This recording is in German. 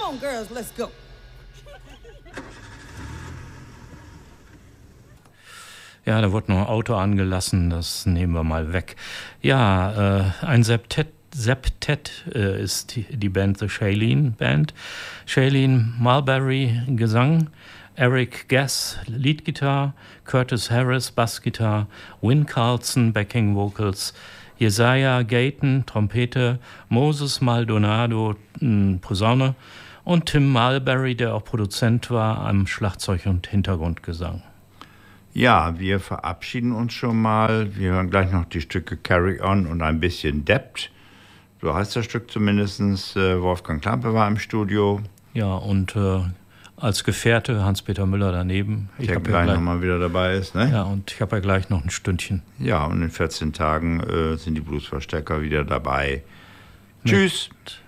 Come on, girls, let's go. Ja, da wurde noch ein Auto angelassen, das nehmen wir mal weg. Ja, ein Septett ist die Band The Shailene Band. Shailene Mulberry Gesang, Eric Gass Leadgitarre, Curtis Harris Bassgitarre, Win Carlson Backing Vocals, Jesaja Gayton Trompete, Moses Maldonado Posaune und Tim Mulberry, der auch Produzent war, am Schlagzeug und Hintergrundgesang. Ja, wir verabschieden uns schon mal. Wir hören gleich noch die Stücke Carry On und ein bisschen Debt. So heißt das Stück zumindest. Wolfgang Klampe war im Studio. Ja, und als Gefährte Hans-Peter Müller daneben. Der gleich nochmal wieder dabei ist, ne? Ja, und ich habe ja gleich noch ein Stündchen. Ja, und in 14 Tagen sind die Bluesverstärker wieder dabei. Tschüss.